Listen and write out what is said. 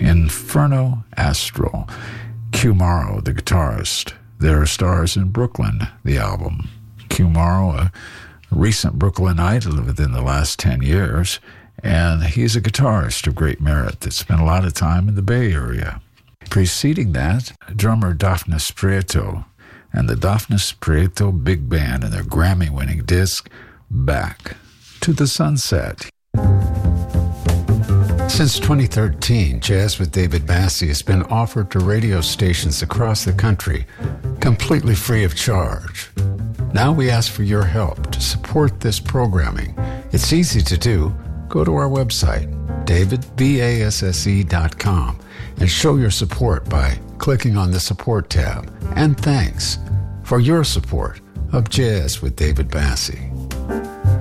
Inferno Astral. Q Morrow, the guitarist. There Are Stars in Brooklyn, the album. Q Morrow, a recent Brooklynite within the last 10 years, and he's a guitarist of great merit that spent a lot of time in the Bay Area. Preceding that, drummer Dafnis Prieto and the Dafnis Prieto Big Band and their Grammy-winning disc, Back to the Sunset. Since 2013, Jazz with David Bassi has been offered to radio stations across the country, completely free of charge. Now we ask for your help to support this programming. It's easy to do. Go to our website, davidbasse.com, and show your support by clicking on the Support tab. And thanks for your support of Jazz with David Bassi.